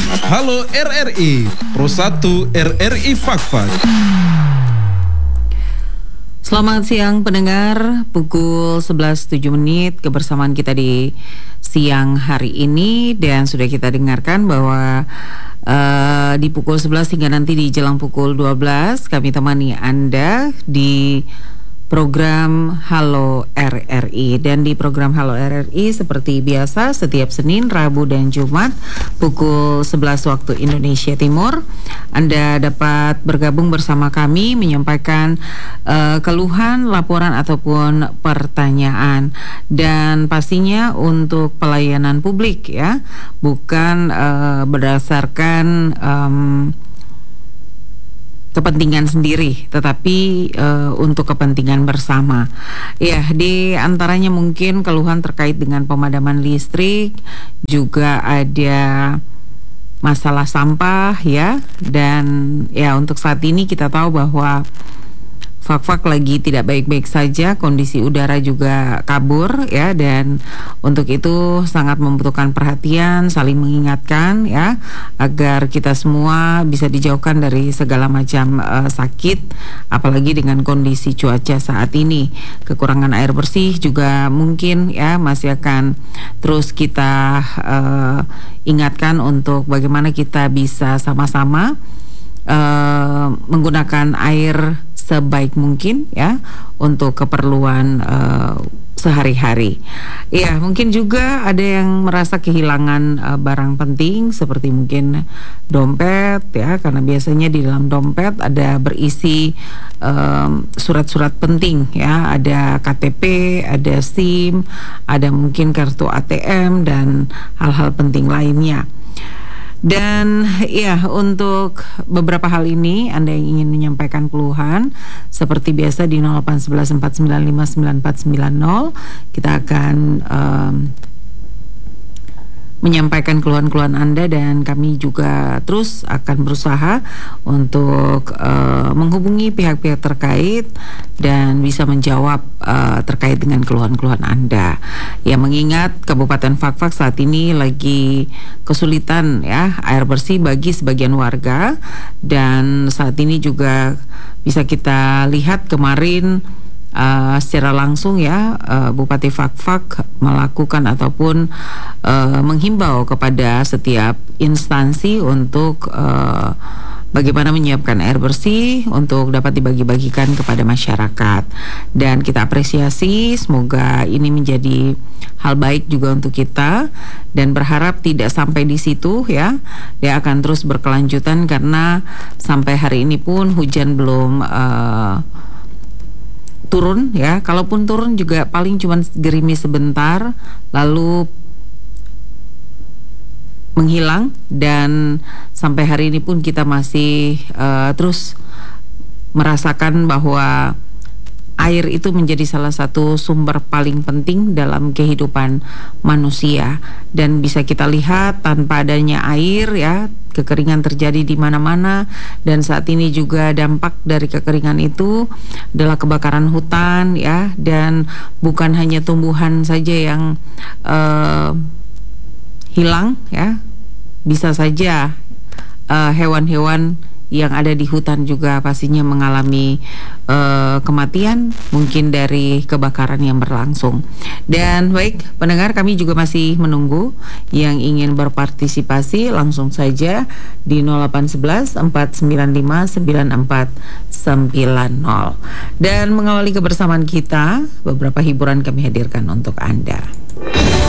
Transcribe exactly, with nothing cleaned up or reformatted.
Halo R R I, Pro satu R R I Fakfak. Selamat siang pendengar, pukul sebelas tujuh menit kebersamaan kita di siang hari ini. Dan sudah kita dengarkan bahwa uh, di pukul sebelas hingga nanti di jelang pukul dua belas kami temani Anda di program Halo R R I. Dan di program Halo R R I seperti biasa setiap Senin, Rabu, dan Jumat pukul sebelas waktu Indonesia Timur Anda dapat bergabung bersama kami menyampaikan uh, keluhan, laporan ataupun pertanyaan. Dan pastinya untuk pelayanan publik ya, bukan uh, berdasarkan um, kepentingan sendiri, tetapi uh, untuk kepentingan bersama. Ya, di antaranya mungkin keluhan terkait dengan pemadaman listrik, juga ada masalah sampah ya. Dan ya, untuk saat ini kita tahu bahwa Fakfak lagi tidak baik-baik saja, kondisi udara juga kabur ya, dan untuk itu sangat membutuhkan perhatian, saling mengingatkan ya, agar kita semua bisa dijauhkan dari segala macam uh, sakit, apalagi dengan kondisi cuaca saat ini. Kekurangan air bersih juga mungkin ya masih akan terus kita uh, ingatkan untuk bagaimana kita bisa sama-sama uh, menggunakan air sebaik mungkin ya untuk keperluan uh, sehari-hari. Ya, mungkin juga ada yang merasa kehilangan uh, barang penting seperti mungkin dompet ya, karena biasanya di dalam dompet ada berisi um, surat-surat penting ya, ada K T P, ada SIM, ada mungkin kartu A T M dan hal-hal penting lainnya. Dan ya, untuk beberapa hal ini Anda yang ingin menyampaikan keluhan seperti biasa di nol delapan satu satu empat sembilan lima sembilan empat sembilan nol, kita akan um, menyampaikan keluhan-keluhan Anda, dan kami juga terus akan berusaha untuk uh, menghubungi pihak-pihak terkait dan bisa menjawab uh, terkait dengan keluhan-keluhan Anda. Ya, mengingat Kabupaten Fakfak saat ini lagi kesulitan ya air bersih bagi sebagian warga, dan saat ini juga bisa kita lihat kemarin Uh, secara langsung ya uh, Bupati Fakfak melakukan ataupun uh, menghimbau kepada setiap instansi untuk uh, bagaimana menyiapkan air bersih untuk dapat dibagi-bagikan kepada masyarakat. Dan kita apresiasi, semoga ini menjadi hal baik juga untuk kita, dan berharap tidak sampai di situ ya, dia akan terus berkelanjutan karena sampai hari ini pun hujan belum uh, turun ya. Kalaupun turun juga paling cuma gerimis sebentar lalu menghilang, dan sampai hari ini pun kita masih uh, terus merasakan bahwa air itu menjadi salah satu sumber paling penting dalam kehidupan manusia. Dan bisa kita lihat tanpa adanya air ya, kekeringan terjadi di mana-mana. Dan saat ini juga dampak dari kekeringan itu adalah kebakaran hutan ya, dan bukan hanya tumbuhan saja yang uh, hilang ya, bisa saja uh, hewan-hewan yang ada di hutan juga pastinya mengalami uh, kematian mungkin dari kebakaran yang berlangsung. Dan baik pendengar, kami juga masih menunggu yang ingin berpartisipasi, langsung saja di nol delapan satu satu empat sembilan lima sembilan empat sembilan nol. Dan mengawali kebersamaan kita, beberapa hiburan kami hadirkan untuk Anda.